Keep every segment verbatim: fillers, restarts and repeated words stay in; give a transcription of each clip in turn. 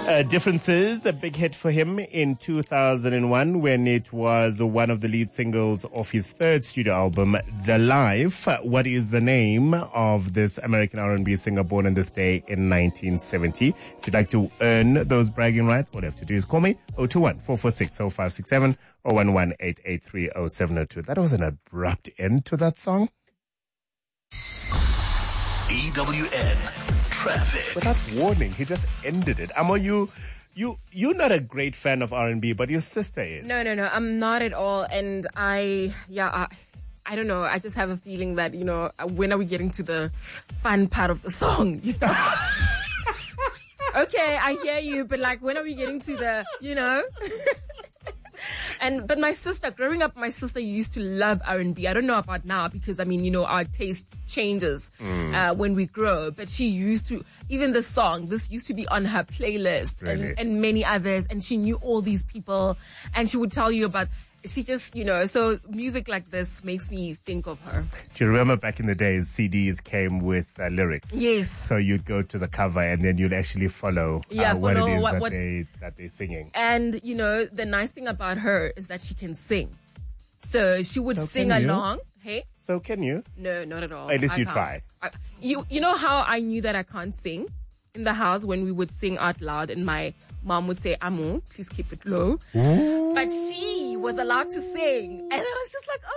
Uh, Differences, a big hit for him in two thousand one when it was one of the lead singles of his third studio album, The Life. What is the name of this American R and B singer born on this day in nineteen seventy? If you'd like to earn those bragging rights, all you have to do is call me oh two one, four four six, oh five six seven or one one eight eight three oh seven oh two. That was an abrupt end to that song. E W N Traffic. Without warning, he just ended it. Amo, you, you, you're not a great fan of R and B, but your sister is. No, no, no, I'm not at all. And I, yeah, I, I don't know. I just have a feeling that, you know, when are we getting to the fun part of the song? You know? Okay, I hear you, but like, when are we getting to the, you know? And but my sister, growing up, my sister used to love R and B. I don't know about now because, I mean, you know, our taste changes mm. uh, when we grow. But she used to, even the song, this used to be on her playlist really? and, and many others. And she knew all these people. And she would tell you about, she just, you know, so music like this makes me think of her. Do you remember back in the days, C Ds came with uh, lyrics? Yes. So you'd go to the cover and then you'd actually follow, yeah, uh, what follow it is what, that, what, they, that they're singing. And, you know, the nice thing about her is that she can sing. So she would so sing along. Hey? So can you? No, not at all. At least I you can't. try. I, you, you know how I knew that I can't sing? In the house when we would sing out loud and my mom would say, Amo, please keep it low. Ooh. But she was allowed to sing. And I was just like,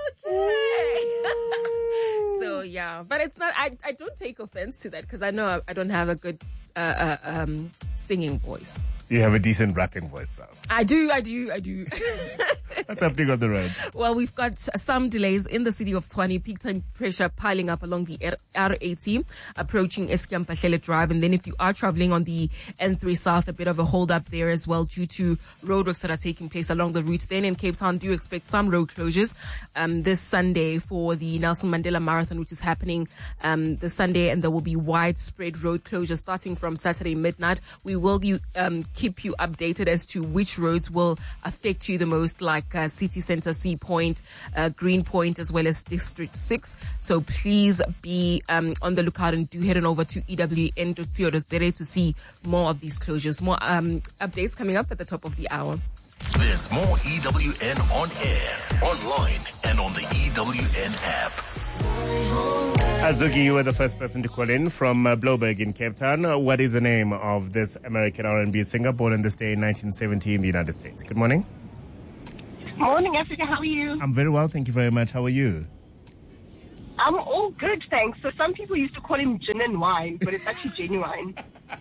oh, okay. So, yeah. But it's not, I, I don't take offense to that because I know I, I don't have a good uh, uh, um, singing voice. You have a decent rapping voice, though. I do, I do, I do. What's happening on the road? Well, we've got some delays in the city of Tshwane. Peak time pressure piling up along the R eighty, approaching Eskiam Pahlele Drive. And then if you are traveling on the N three South, a bit of a hold up there as well due to roadworks that are taking place along the route. Then in Cape Town, do expect some road closures um, this Sunday for the Nelson Mandela Marathon, which is happening um, this Sunday. And there will be widespread road closures starting from Saturday midnight. We will you, um, keep you updated as to which roads will affect you the most, like Uh, City Centre, Sea Point, uh, Green Point, as well as District six. So please be um, on the lookout and do head on over to E W N dot co dot za to see more of these closures. More um, updates coming up at the top of the hour. There's more E W N on air, online, and on the E W N app. Azuki, you were the first person to call in from uh, Bloberg in Cape Town. Uh, what is the name of this American R and B singer born on this day in nineteen seventy in the United States? Good morning. Morning, Africa. How are you? I'm very well, thank you very much. How are you? I'm all good, thanks. So some people used to call him gin and wine, but it's actually genuine.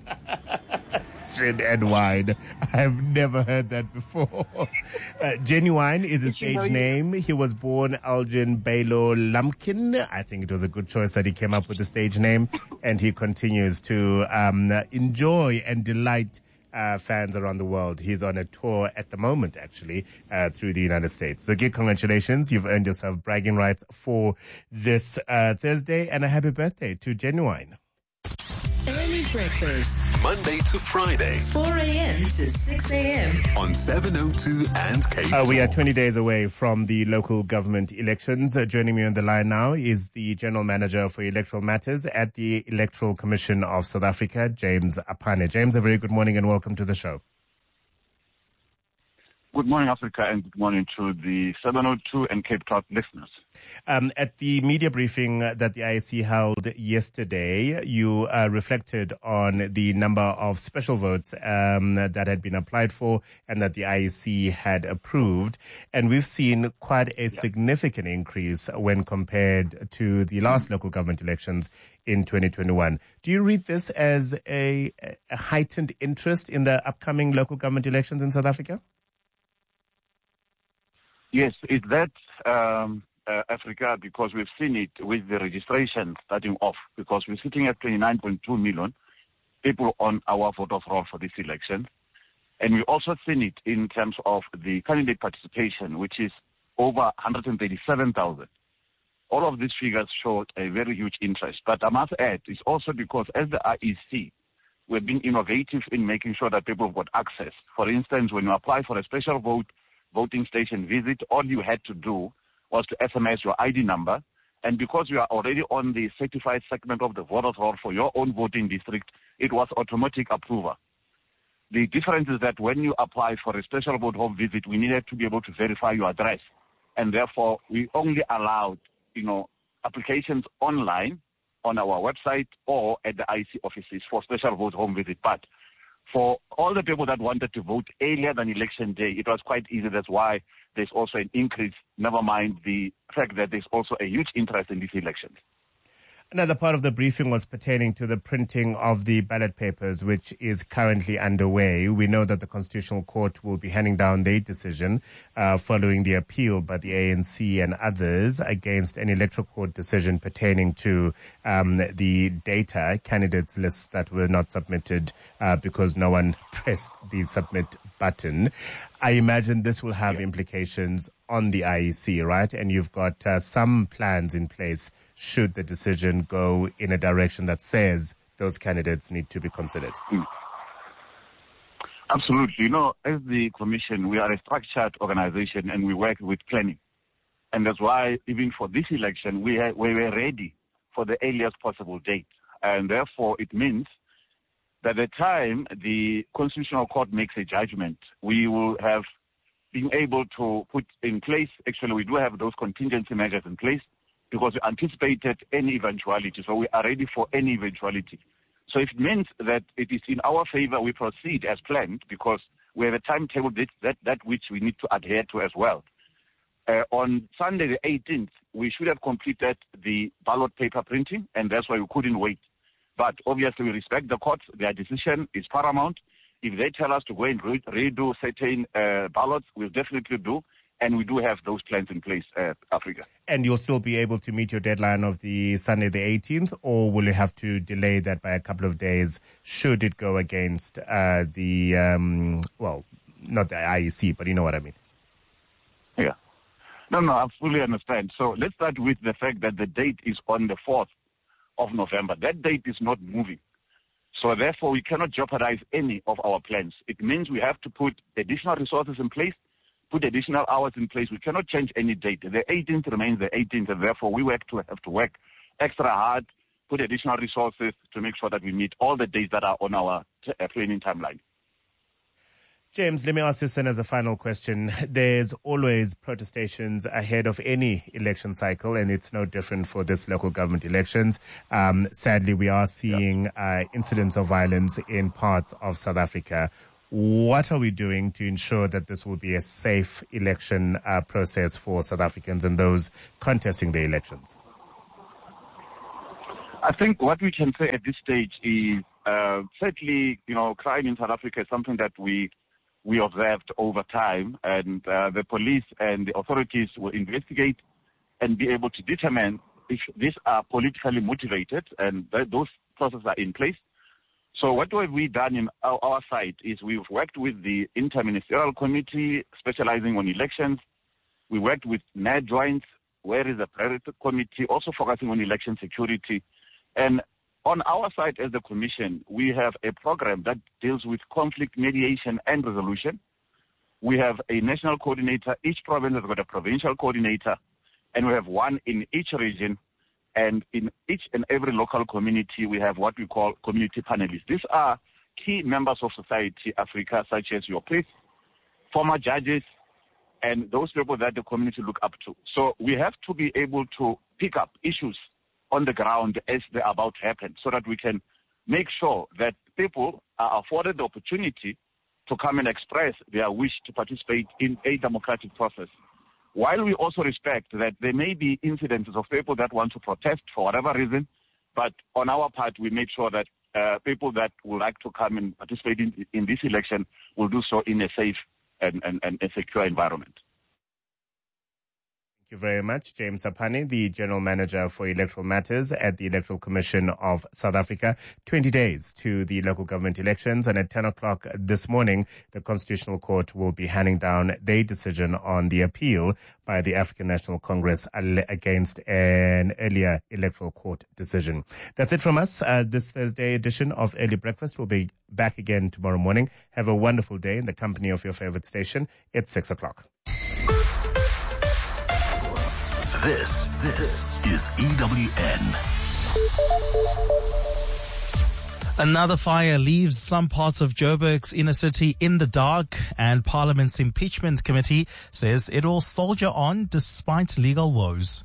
Gin and wine. I've never heard that before. Uh, Genuine is his stage name. He was born Elgin Bailo Lumpkin. I think it was a good choice that he came up with the stage name, and he continues to um, enjoy and delight Uh, fans around the world. He's on a tour at the moment, actually, uh, through the United States. So, Gig, congratulations. You've earned yourself bragging rights for this uh, Thursday, and a happy birthday to Genuine. Early breakfast, Monday to Friday, four a.m. to six a.m. on seven oh two and Cape Uh, we are twenty days away from the local government elections. Uh, joining me on the line now is the General Manager for Electoral Matters at the Electoral Commission of South Africa, James Apane. James, a very good morning and welcome to the show. Good morning, Africa, and good morning to the seven oh two and Cape Town listeners. Um, at the media briefing that the I E C held yesterday, you uh, reflected on the number of special votes um, that had been applied for and that the I E C had approved. And we've seen quite a yeah. significant increase when compared to the last local government elections in twenty twenty-one. Do you read this as a, a heightened interest in the upcoming local government elections in South Africa? Yes, it's that, um, uh, Africa, because we've seen it with the registration starting off, because we're sitting at twenty-nine point two million people on our voter roll for this election. And we've also seen it in terms of the candidate participation, which is over one hundred thirty-seven thousand. All of these figures showed a very huge interest. But I must add, it's also because as the I E C, we've been innovative in making sure that people have got access. For instance, when you apply for a special vote, voting station visit, all you had to do was to S M S your I D number. And because you are already on the certified segment of the voter roll for your own voting district, it was automatic approval. The difference is that when you apply for a special vote home visit, we needed to be able to verify your address. And therefore, we only allowed, you know, applications online on our website or at the I C offices for special vote home visit. But for all the people that wanted to vote earlier than election day, it was quite easy. That's why there's also an increase, never mind the fact that there's also a huge interest in these elections. Another part of the briefing was pertaining to the printing of the ballot papers, which is currently underway. We know that the Constitutional Court will be handing down their decision uh, following the appeal by the A N C and others against an electoral court decision pertaining to um, the data candidates lists that were not submitted uh, because no one pressed the submit button. I imagine this will have implications on the I E C, right? And you've got uh, some plans in place should the decision go in a direction that says those candidates need to be considered. Mm. Absolutely. You know, as the Commission, we are a structured organization and we work with planning. And that's why even for this election, we, ha- we were ready for the earliest possible date. And therefore, it means that the time the Constitutional Court makes a judgment, we will have been able to put in place, actually we do have those contingency measures in place because we anticipated any eventuality. So we are ready for any eventuality. So it means that it is in our favor we proceed as planned because we have a timetable that, that, that which we need to adhere to as well. Uh, on Sunday the eighteenth, we should have completed the ballot paper printing, and that's why we couldn't wait. But obviously, we respect the courts. Their decision is paramount. If they tell us to go and re- redo certain uh, ballots, we'll definitely do. And we do have those plans in place, uh, Africa. And you'll still be able to meet your deadline of the Sunday the eighteenth, or will you have to delay that by a couple of days should it go against uh, the, um, well, not the I E C, but you know what I mean? Yeah. No, no, I fully understand. So let's start with the fact that the date is on the fourth of November. That date is not moving. So therefore, we cannot jeopardize any of our plans. It means we have to put additional resources in place, put additional hours in place. We cannot change any date. The eighteenth remains the eighteenth, and therefore we work to have to work extra hard, put additional resources to make sure that we meet all the dates that are on our t- uh, planning timeline. James, let me ask this then as a final question. There's always protestations ahead of any election cycle, and it's no different for this local government elections. Um, sadly, we are seeing uh, incidents of violence in parts of South Africa. What are we doing to ensure that this will be a safe election uh, process for South Africans and those contesting the elections? I think what we can say at this stage is uh, certainly, you know, crime in South Africa is something that we we observed over time, and uh, the police and the authorities will investigate and be able to determine if these are politically motivated, and th- those processes are in place. So what have we done in our, our side is we've worked with the Interministerial Committee specializing on elections. We worked with N A Joints, where is the Priority Committee, also focusing on election security. And on our side as the Commission, we have a program that deals with conflict mediation and resolution. We have a national coordinator. Each province has got a provincial coordinator, and we have one in each region. And in each and every local community, we have what we call community panelists. These are key members of society, Africa, such as your police, former judges, and those people that the community look up to. So we have to be able to pick up issues on the ground as they're about to happen so that we can make sure that people are afforded the opportunity to come and express their wish to participate in a democratic process. While we also respect that there may be incidences of people that want to protest for whatever reason, but on our part, we make sure that uh, people that would like to come and participate in, in this election will do so in a safe and, and, and a secure environment. Thank you very much, James Sapane, the General Manager for Electoral Matters at the Electoral Commission of South Africa. twenty days to the local government elections, and at ten o'clock this morning, the Constitutional Court will be handing down their decision on the appeal by the African National Congress against an earlier electoral court decision. That's it from us. Uh, this Thursday edition of Early Breakfast will be back again tomorrow morning. Have a wonderful day in the company of your favorite station. It's six o'clock. This, this is E W N. Another fire leaves some parts of Joburg's inner city in the dark, and Parliament's impeachment committee says it will soldier on despite legal woes.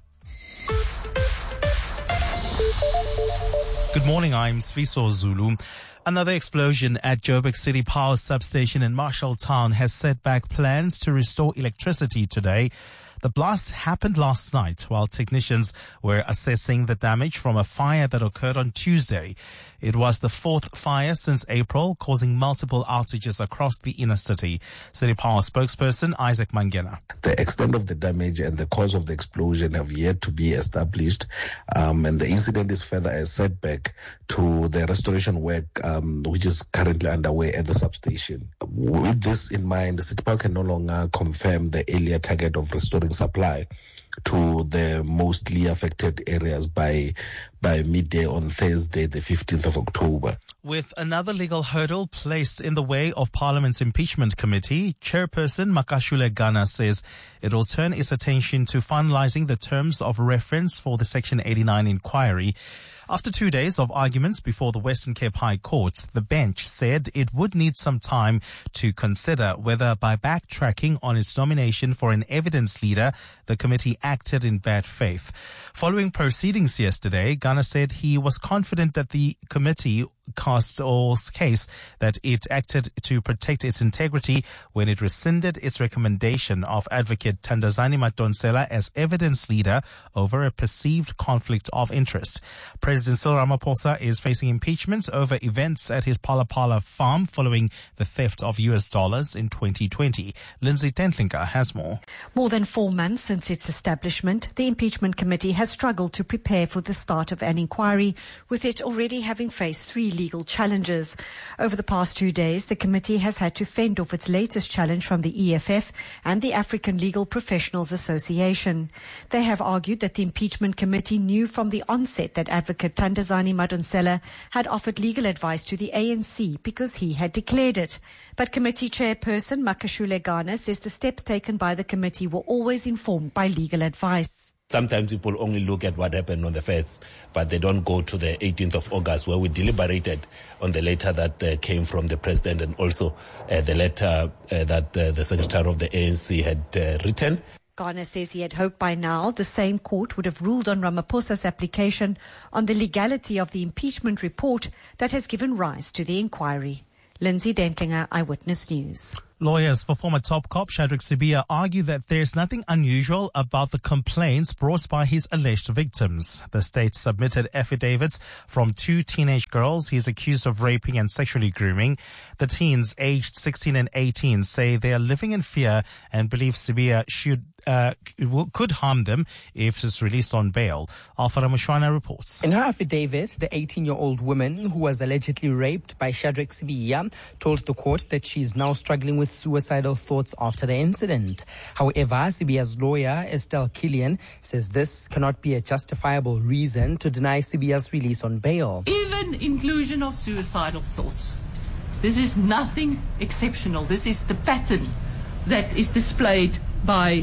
Good morning, I'm Sviso Zulu. Another explosion at Joburg City Power Substation in Marshalltown has set back plans to restore electricity today. The blast happened last night while technicians were assessing the damage from a fire that occurred on Tuesday. It was the fourth fire since April, causing multiple outages across the inner city. City Power spokesperson Isaac Mangena. The extent of the damage and the cause of the explosion have yet to be established, um, and the incident is further a setback to the restoration work um, which is currently underway at the substation. With this in mind, the City Power can no longer confirm the earlier target of restoring supply to the mostly affected areas by by midday on Thursday, the fifteenth of October. With another legal hurdle placed in the way of Parliament's impeachment committee, Chairperson Makashule Gana says it will turn its attention to finalizing the terms of reference for the Section eighty-nine inquiry. After two days of arguments before the Western Cape High Court, the bench said it would need some time to consider whether by backtracking on its nomination for an evidence leader, the committee acted in bad faith. Following proceedings yesterday, Ghana said he was confident that the committee cast all's case that it acted to protect its integrity when it rescinded its recommendation of Advocate Thandazani Madonsela as evidence leader over a perceived conflict of interest. President Cyril Ramaphosa is facing impeachment over events at his Phala Phala farm following the theft of U S dollars in twenty twenty. Lindsay Tentlinker has more. More than four months since its establishment, the impeachment committee has struggled to prepare for the start of an inquiry, with it already having faced three legal challenges. Over the past two days, the committee has had to fend off its latest challenge from the E F F and the African Legal Professionals Association. They have argued that the impeachment committee knew from the onset that Advocate Thandazani Madonsela had offered legal advice to the A N C because he had declared it. But committee chairperson Makashule Gana says the steps taken by the committee were always informed by legal advice. Sometimes people only look at what happened on the first, but they don't go to the eighteenth of August where we deliberated on the letter that uh, came from the president and also uh, the letter uh, that uh, the secretary of the A N C had uh, written. Garner says he had hoped by now the same court would have ruled on Ramaphosa's application on the legality of the impeachment report that has given rise to the inquiry. Lindsay Dentlinger, Eyewitness News. Lawyers for former top cop Shadrack Sibiya argue that there's nothing unusual about the complaints brought by his alleged victims. The state submitted affidavits from two teenage girls he's accused of raping and sexually grooming. The teens, aged sixteen and eighteen, say they are living in fear and believe Sibiya should uh, could harm them if he's released on bail. Alfara Mushwana reports. In her affidavit, the eighteen-year-old woman who was allegedly raped by Shadrack Sibiya told the court that she is now struggling with suicidal thoughts after the incident. However, Sibiya's lawyer, Estelle Killian, says this cannot be a justifiable reason to deny Sibiya's release on bail. Even inclusion of suicidal thoughts. This is nothing exceptional. This is the pattern that is displayed by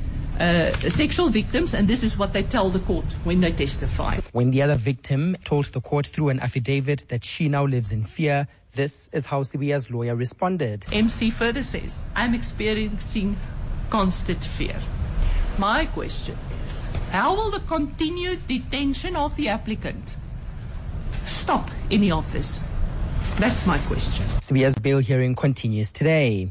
uh, sexual victims, and this is what they tell the court when they testify. When the other victim told the court through an affidavit that she now lives in fear, this is how Sibiya's lawyer responded. M C further says, I'm experiencing constant fear. My question is, how will the continued detention of the applicant stop any of this? That's my question. Sibiya's bail hearing continues today.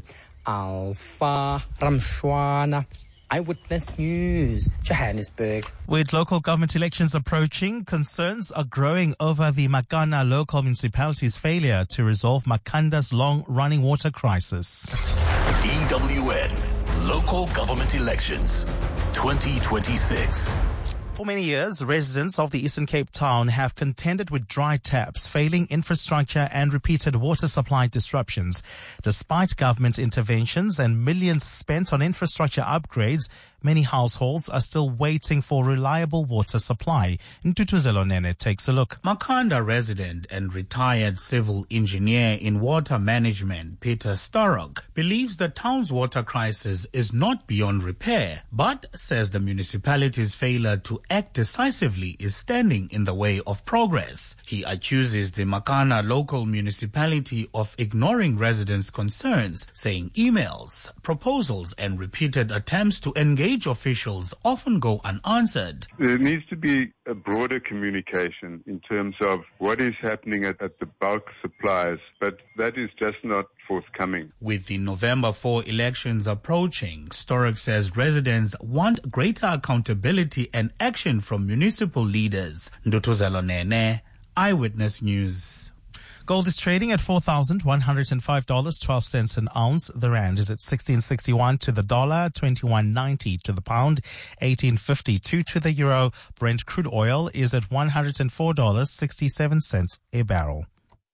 Alpha Ramshwana, Eyewitness News, Johannesburg. With local government elections approaching, concerns are growing over the Makana local municipality's failure to resolve Makanda's long-running water crisis. E W N Local Government Elections twenty twenty-six. For many years, residents of the Eastern Cape town have contended with dry taps, failing infrastructure and repeated water supply disruptions. Despite government interventions and millions spent on infrastructure upgrades, many households are still waiting for reliable water supply. Ntutuzelo Nene takes a look. Makhanda resident and retired civil engineer in water management, Peter Storrock, believes the town's water crisis is not beyond repair, but says the municipality's failure to act decisively is standing in the way of progress. He accuses the Makhanda local municipality of ignoring residents' concerns, saying emails, proposals and repeated attempts to engage officials often go unanswered. There needs to be a broader communication in terms of what is happening at, at the bulk suppliers, but that is just not forthcoming. With the November fourth elections approaching, Storrock says residents want greater accountability and action from municipal leaders. Ndutuzelo Nene, Eyewitness News. Gold is trading at four thousand one hundred five dollars and twelve cents an ounce. The rand is at sixteen sixty-one to the dollar, twenty-one ninety to the pound, eighteen fifty-two to the euro. Brent crude oil is at one hundred four dollars and sixty-seven cents a barrel.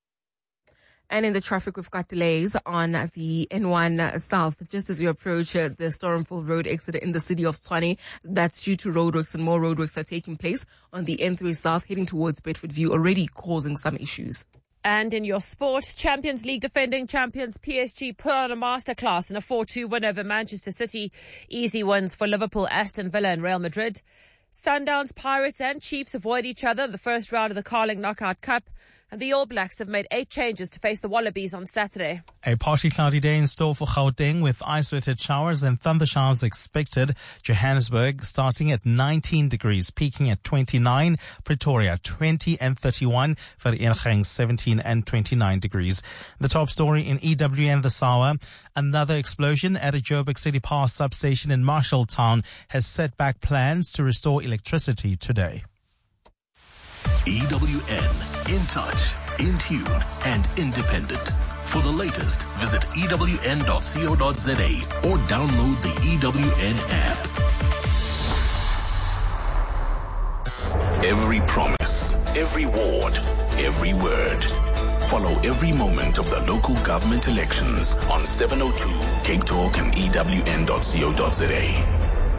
And in the traffic, we've got delays on the N one South just as you approach uh, the Stormful Road exit in the city of Tshwane. That's due to roadworks, and more roadworks are taking place on the N three South heading towards Bedford View, already causing some issues. And in your sport, Champions League defending champions P S G put on a masterclass in a four two win over Manchester City. Easy wins for Liverpool, Aston Villa and Real Madrid. Sundowns, Pirates and Chiefs avoid each other in the first round of the Carling Knockout Cup. And the All Blacks have made eight changes to face the Wallabies on Saturday. A partly cloudy day in store for Gauteng with isolated showers and thundershowers expected. Johannesburg starting at nineteen degrees, peaking at twenty-nine. Pretoria twenty and thirty-one. Vereeniging seventeen and twenty-nine degrees. The top story in E W N this hour. Another explosion at a Joburg City Power substation in Marshalltown has set back plans to restore electricity today. E W N, in touch, in tune, and independent. For the latest, visit E W N dot co dot za or download the E W N app. Every promise, every ward, every word. Follow every moment of the local government elections on seven oh two Cape Talk and E W N dot co dot za.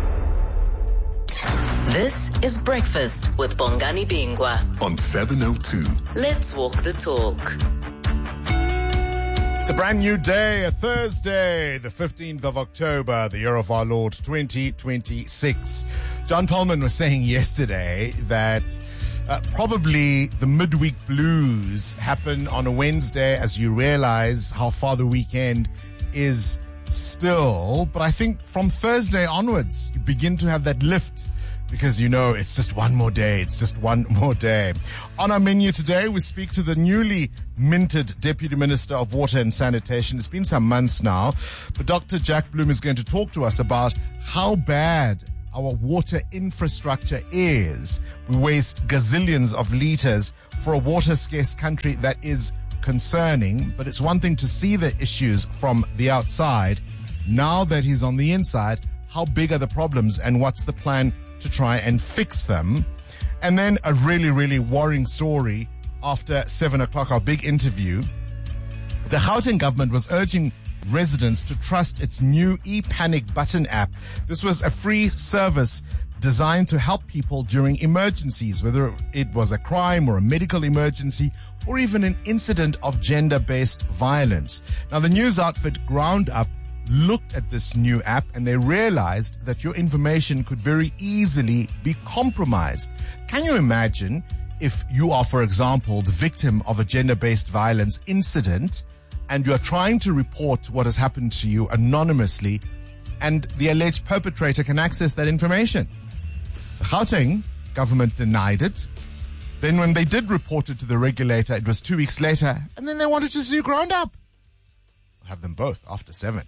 This is Breakfast with Bongani Bingwa on seven oh two. Let's walk the talk. It's a brand new day, a Thursday, the fifteenth of October, the year of our Lord twenty twenty-six. John Pullman was saying yesterday that uh, probably the midweek blues happen on a Wednesday as you realize how far the weekend is still. But I think from Thursday onwards, you begin to have that lift because you know it's just one more day. It's just one more day. On our menu today, we speak to the newly minted Deputy Minister of Water and Sanitation. It's been some months now, but Doctor Jack Bloom is going to talk to us about how bad our water infrastructure is. We waste gazillions of liters for a water-scarce country. That is concerning, but it's one thing to see the issues from the outside. Now that he's on the inside, how big are the problems and what's the plan to try and fix them? And then a really, really worrying story after seven o'clock, our big interview. The Gauteng government was urging residents to trust its new ePanic button app. This was a free service designed to help people during emergencies, whether it was a crime or a medical emergency or even an incident of gender-based violence. Now, the news outfit Ground Up looked at this new app and they realized that your information could very easily be compromised. Can you imagine if you are, for example, the victim of a gender-based violence incident and you are trying to report what has happened to you anonymously and the alleged perpetrator can access that information? The Gauteng government denied it. Then when they did report it to the regulator, it was two weeks later, and then they wanted to sue Ground Up. We'll have them both after seven.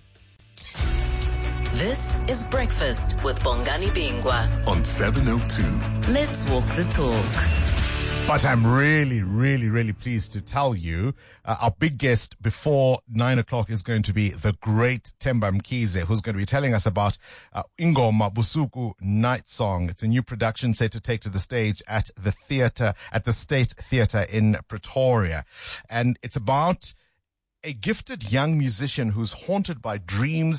This is Breakfast with Bongani Bingwa on seven oh two. Let's walk the talk. But I'm really, really, really pleased to tell you uh, our big guest before nine o'clock is going to be the great Themba Mkhize, who's going to be telling us about uh, Ingoma Busuku Night Song. It's a new production set to take to the stage at the theater, at the State Theater in Pretoria. And it's about a gifted young musician who's haunted by dreams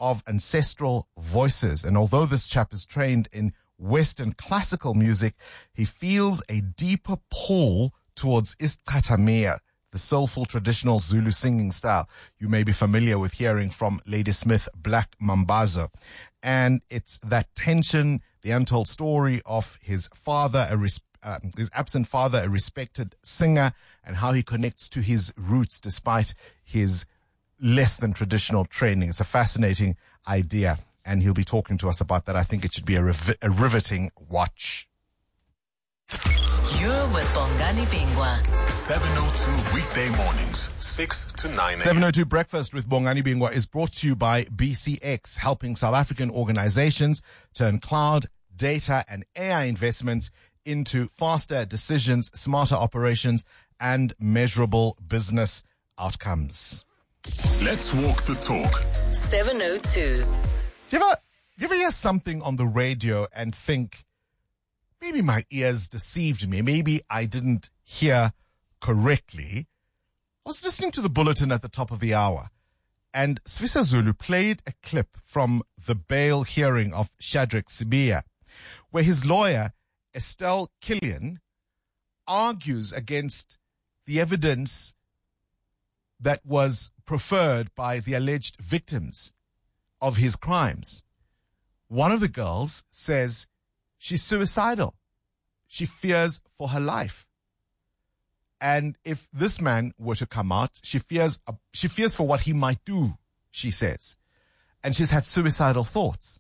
of ancestral voices. And although this chap is trained in Western classical music, he feels a deeper pull towards isicathamiya, the soulful traditional Zulu singing style you may be familiar with hearing from Ladysmith Black Mambazo. And it's that tension, the untold story of his father, a res- uh, his absent father, a respected singer, and how he connects to his roots despite his less than traditional training. It's a fascinating idea, and he'll be talking to us about that. I think it should be a, riv- a riveting watch. You're with Bongani Bingwa. seven oh two weekday mornings, six to nine a.m. seven oh two Breakfast with Bongani Bingwa is brought to you by B C X, helping South African organizations turn cloud, data, and A I investments into faster decisions, smarter operations, and measurable business outcomes. Let's walk the talk. seven oh two. Do you ever, do you ever hear something on the radio and think, maybe my ears deceived me, maybe I didn't hear correctly? I was listening to the bulletin at the top of the hour, and Sfisa Zulu played a clip from the bail hearing of Shadrack Sibiya, where his lawyer, Estelle Killian, argues against the evidence that was proffered by the alleged victims of his crimes. One of the girls says she's suicidal. She fears for her life. And if this man were to come out, she fears, uh, she fears for what he might do, she says. And she's had suicidal thoughts.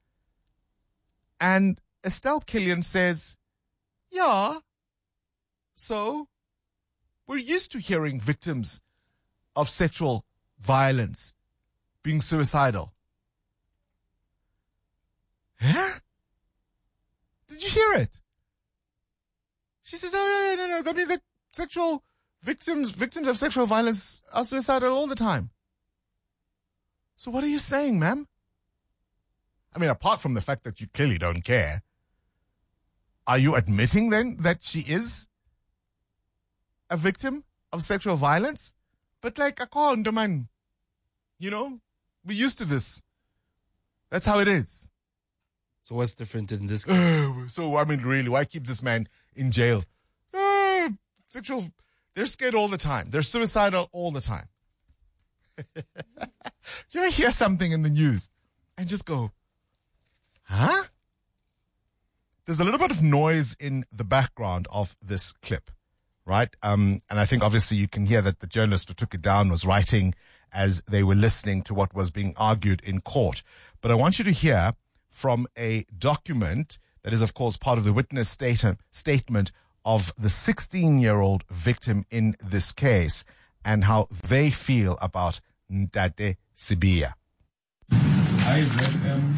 And Estelle Killian says, yeah, so we're used to hearing victims of sexual violence being suicidal. Huh? Did you hear it? She says, oh, no, no, no. I mean, that sexual victims, victims of sexual violence are suicidal all the time. So what are you saying, ma'am? I mean, apart from the fact that you clearly don't care, are you admitting then that she is a victim of sexual violence? But like, I call man, you know, we're used to this. That's how it is. So what's different in this case? So, I mean, really, why keep this man in jail? Uh, sexual, they're scared all the time. They're suicidal all the time. You ever hear something in the news and just go, huh? There's a little bit of noise in the background of this clip, right? Um, and I think obviously you can hear that the journalist who took it down was writing as they were listening to what was being argued in court. But I want you to hear from a document that is, of course, part of the witness state- statement of the sixteen-year-old victim in this case and how they feel about Ntate Sibiya. I Z M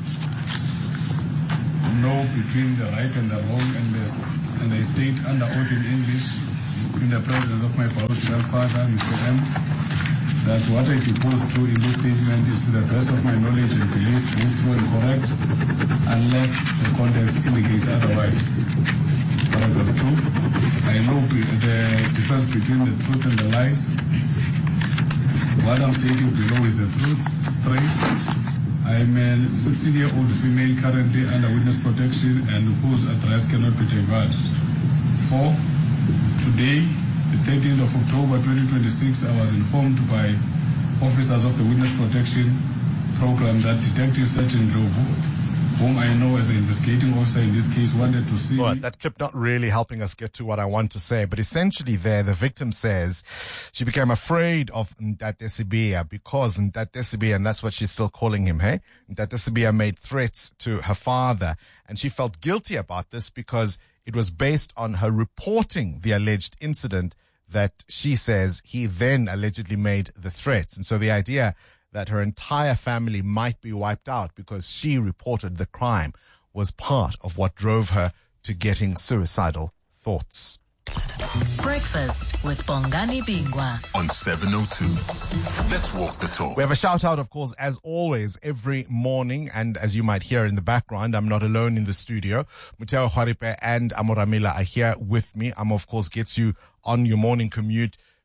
know between the right and the wrong, and, the, and I state under oath in English in the presence of my biological father, Mister M, that what I propose to in this statement is to the best of my knowledge and belief truthful and correct, unless the context indicates otherwise. Paragraph two, I know the difference between the truth and the lies. What I'm stating below is the truth. Three, I'm a sixteen-year-old female currently under witness protection and whose address cannot be divulged. Four, today, the thirteenth of October twenty twenty-six, I was informed by officers of the Witness Protection Program that Detective Sergeant Jovu, whom I know as the investigating officer in this case, wanted to see Well, me. that clip not really helping us get to what I want to say, but essentially there, the victim says she became afraid of Ntate Sibiya because Ntate Sibiya, and that's what she's still calling him, hey? Ntate Sibiya made threats to her father, and she felt guilty about this because it was based on her reporting the alleged incident that she says he then allegedly made the threats. And so the idea that her entire family might be wiped out because she reported the crime was part of what drove her to getting suicidal thoughts. Breakfast with Bongani Bingwa on seven oh two. Let's walk the talk. We have a shout out, of course, as always, every morning. And as you might hear in the background, I'm not alone in the studio. Muteo Haripe and Amoramila are here with me. Amo, of course, gets you on your morning commute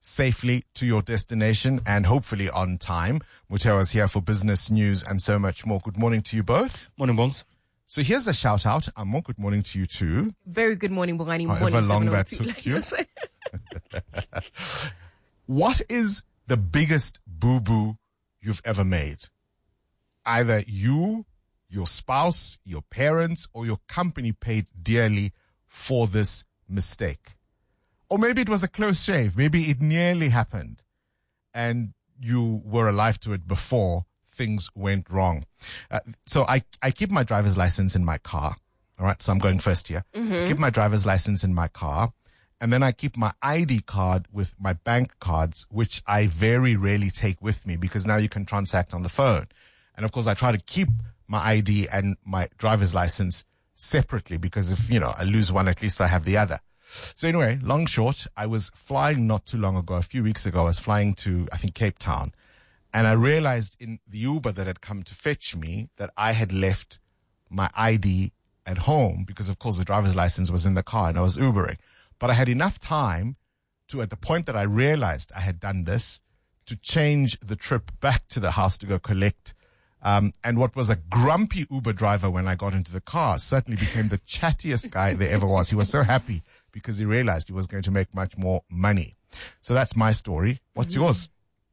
safely to your destination and hopefully on time. Muteo is here for business news and so much more. Good morning to you both. Morning, Bongs. So here's a shout out. Amo, good morning to you too. Very good morning, Bongani. However Morning, long that seven oh two. took you. What is the biggest boo-boo you've ever made? Either you, your spouse, your parents, or your company paid dearly for this mistake. Or maybe it was a close shave. Maybe it nearly happened and you were alive to it before things went wrong. Uh, so I, I keep my driver's license in my car. All right. So I'm going first here. Mhm. I keep my driver's license in my car. And then I keep my I D card with my bank cards, which I very rarely take with me because now you can transact on the phone. And of course, I try to keep my I D and my driver's license separately because if, you know, I lose one, at least I have the other. So anyway, long short, I was flying not too long ago, a few weeks ago, I was flying to, I think, Cape Town. And I realized in the Uber that had come to fetch me that I had left my I D at home because, of course, the driver's license was in the car and I was Ubering. But I had enough time to, at the point that I realized I had done this, to change the trip back to the house to go collect. Um, and what was a grumpy Uber driver when I got into the car certainly became the chattiest guy there ever was. He was so happy because he realized he was going to make much more money. So that's my story. What's Mm-hmm. yours?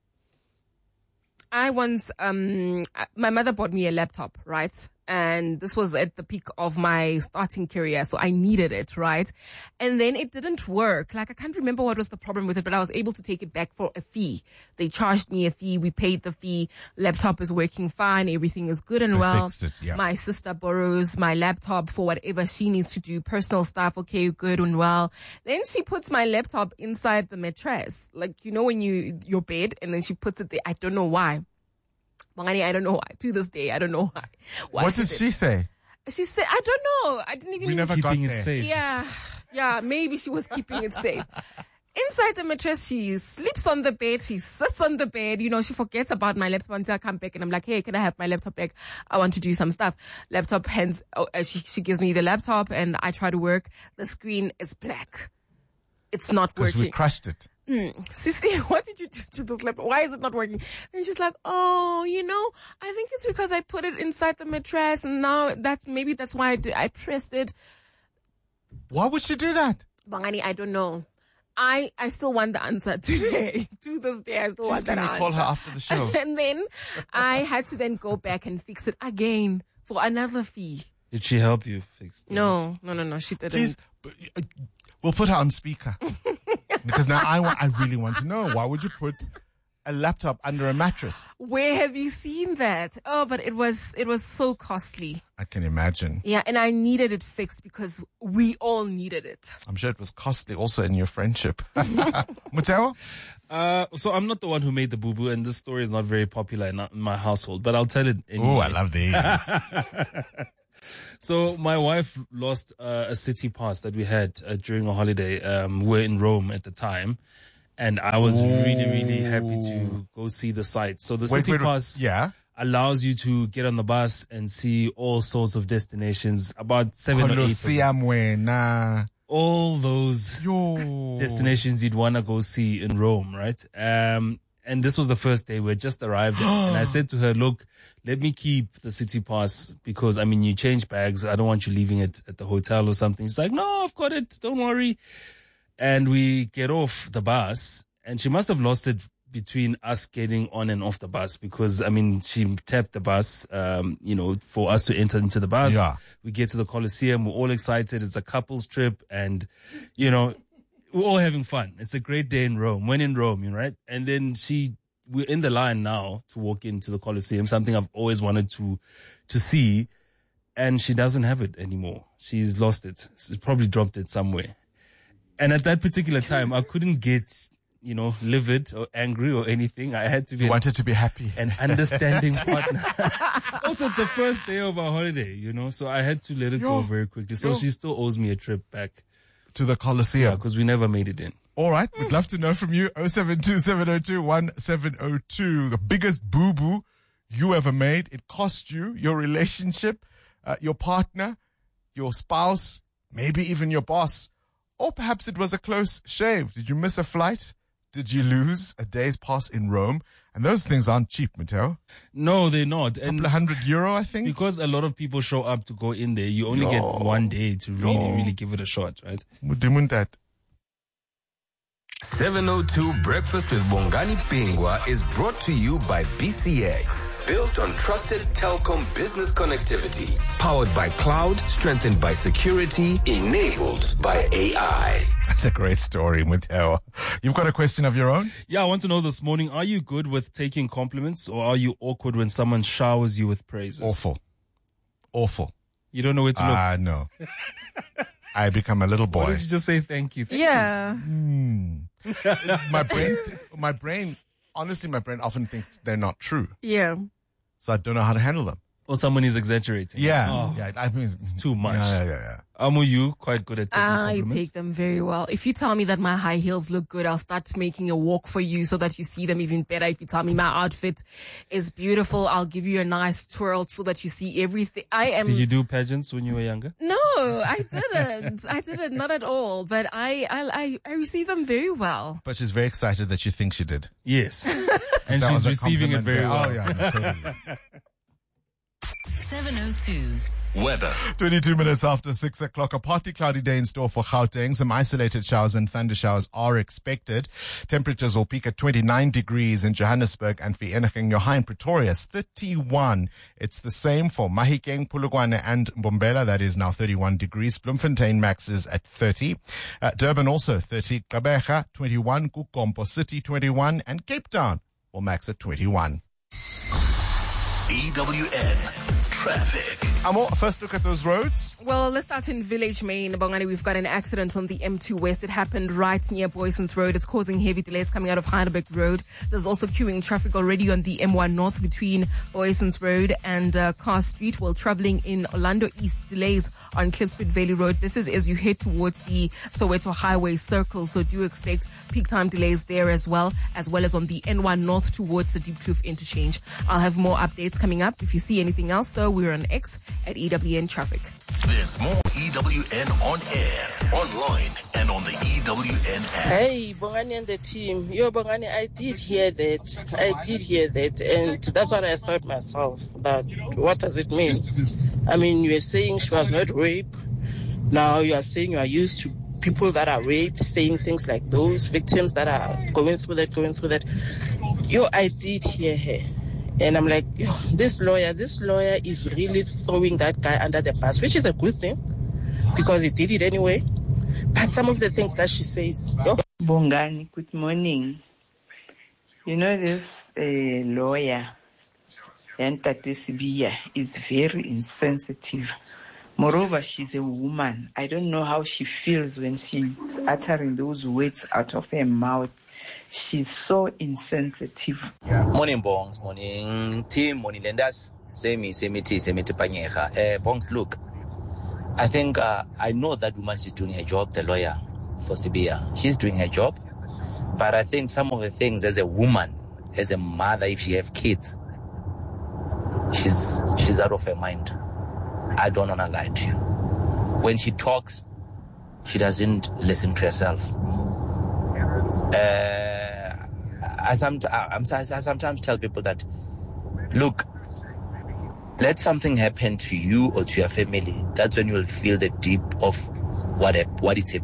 I once, um, my mother bought me a laptop, right? And this was at the peak of my starting career. So I needed it, right? And then it didn't work. Like, I can't remember what was the problem with it, but I was able to take it back for a fee. They charged me a fee. We paid the fee. Laptop is working fine. Everything is good and They well. fixed it, yeah. My sister borrows my laptop for whatever she needs to do, personal stuff. Okay, good and well. Then she puts my laptop inside the mattress. Like, you know, when you, your bed, and then she puts it there. I don't know why. Bongani, I don't know why. To this day, I don't know why. why What did did she it. say? She said, I don't know. I didn't even We never got there. Yeah. Yeah, maybe she was keeping it safe. Inside the mattress, she sleeps on the bed. She sits on the bed. You know, she forgets about my laptop until I come back. And I'm like, hey, can I have my laptop back? I want to do some stuff. Laptop hands, oh, uh, she, she gives me the laptop and I try to work. The screen is black. It's not Because working. we crushed it. Mm. Sissy, what did you do to this laptop? Why is it not working? And she's like, oh, you know, I think it's because I put it inside the mattress and now that's, maybe that's why I, did, I pressed it. Why would she do that? Bongani, I don't know. I, I still want the answer today. To this day, I still Please want that can we answer. call her after the show? And then I had to then go back and fix it again for another fee. Did she help you fix it? No, no, no, no, she didn't. Please, uh, we'll put her on speaker. Because now I, wa- I really want to know, why would you put a laptop under a mattress? Where have you seen that? Oh, but it was, it was so costly. I can imagine. Yeah, and I needed it fixed because we all needed it. I'm sure it was costly also in your friendship. Muteo? Uh, so I'm not the one who made the boo-boo, and this story is not very popular in, in my household, but I'll tell it anyway. Oh, I love these. So my wife lost uh, a city pass that we had uh, during a holiday. Um, we were in Rome at the time, and I was really, really happy to go see the sights. So the Wait, city wait, wait. pass Yeah. allows you to get on the bus and see all sorts of destinations, about seven or eight of them. Colosseum, Wena. All those destinations you'd want to go see in Rome, right? Um, and this was the first day. We just arrived, and I said to her, look, let me keep the city pass because, I mean, you change bags. I don't want you leaving it at the hotel or something. She's like, no, I've got it. Don't worry. And we get off the bus, and she must have lost it between us getting on and off the bus because, I mean, she tapped the bus, um, you know, for us to enter into the bus. Yeah. We get to the Colosseum. We're all excited. It's a couple's trip, and, you know, we're all having fun. It's a great day in Rome. When in Rome, you know, right? And then she, we're in the line now to walk into the Colosseum, something I've always wanted to, to see. And she doesn't have it anymore. She's lost it. She's probably dropped it somewhere. And at that particular time, I couldn't get, you know, livid or angry or anything. I had to be You wanted to be happy. an understanding partner. Also, it's the first day of our holiday, you know, so I had to let it go Yo. very quickly. So Yo. she still owes me a trip back. To the Colosseum. Yeah, because we never made it in. All right. We'd love to know from you. oh seven two, seven oh two, one seven oh two. The biggest boo-boo you ever made. It cost you, your relationship, uh, your partner, your spouse, maybe even your boss. Or perhaps it was a close shave. Did you miss a flight? did you lose a day's pass in Rome? And those things aren't cheap, Matteo. No, they're not. A couple of hundred euro, I think. Because a lot of people show up to go in there, you only Yo. get one day to really, Yo. really give it a shot, right? seven oh two Breakfast with Bongani Bingwa is brought to you by B C X. Built on trusted telecom business connectivity. Powered by cloud, strengthened by security, enabled by A I. That's a great story, Matteo. You've got a question of your own? Yeah, I want to know this morning, are you good with taking compliments or are you awkward when someone showers you with praises? Awful. Awful. You don't know where to look? Ah, uh, no. I become a little boy. Why did you just say thank you? Thank yeah. You. Mm. my brain, my brain, honestly, my brain often thinks they're not true. Yeah. So I don't know how to handle them. Or someone is exaggerating. Yeah. Oh, yeah. I mean, it's too much. Yeah, yeah, yeah. Amu, you quite good at taking I compliments? take them very well. If you tell me that my high heels look good, I'll start making a walk for you so that you see them even better. If you tell me my outfit is beautiful, I'll give you a nice twirl so that you see everything. I am. Did you do pageants when you were younger? No, I didn't. I didn't, not at all. But I, I, I, I receive them very well. But she's very excited that you think she did. Yes. And That she's was a receiving it compliment very there. well. Oh, yeah, no, totally. seven oh two. Weather. twenty-two minutes after six o'clock. A partly cloudy day in store for Gauteng. Some isolated showers and thunder showers are expected. Temperatures will peak at twenty-nine degrees in Johannesburg and Vereeniging. Your high in Pretoria is thirty-one. It's the same for Mahikeng, Polokwane and Mbombela. That is now thirty-one degrees. Bloemfontein max is at thirty. Uh, Durban also thirty. Gqeberha twenty-one. Kukompo City twenty-one. And Cape Town will max at twenty-one. E W N Traffic. Amo, first look at those roads. Well, let's start in Village Main. Bongani, we've got an accident on the M two West. It happened right near Boyson's Road. It's causing heavy delays coming out of Heidelberg Road. There's also queuing traffic already on the M one North between Boyson's Road and uh, Carr Street, while traveling in Orlando East. Delays on Klipspruit Valley Road. This is as you head towards the Soweto Highway Circle, so do expect peak time delays there as well, as well as on the N one North towards the Deep Kloof interchange. I'll have more updates coming up. If you see anything else, though, we're on X at E W N Traffic. There's more E W N on air, online, and on the E W N app. Hey, Bongani and the team. Yo, Bongani, I did hear that. I did hear that. And that's what I thought myself. That what does it mean? I mean, you were saying she was not raped. Now you are saying you are used to people that are raped, saying things like those, victims that are going through that, going through that. Yo, I did hear her. And I'm like, yo, this lawyer, this lawyer is really throwing that guy under the bus, which is a good thing because he did it anyway. But some of the things that she says, yo. Bongani, good morning. You know, this uh, lawyer, Ntate Sibiya, is very insensitive. Moreover, she's a woman. I don't know how she feels when she's uttering those words out of her mouth. She's so insensitive. Morning, Bongs. Morning, team. Morning, Lendas. Semi, semi, tea, semi, panyeha. Uh, Bongs, look. I think uh, I know that woman. She's doing her job. The lawyer for Sibiya. She's doing her job. But I think some of the things, as a woman, as a mother, if she have kids, she's she's out of her mind. I don't want to lie to you. When she talks, she doesn't listen to herself. Uh, I, somet- I, I sometimes tell people that, look, let something happen to you or to your family. That's when you will feel the deep of what, what it's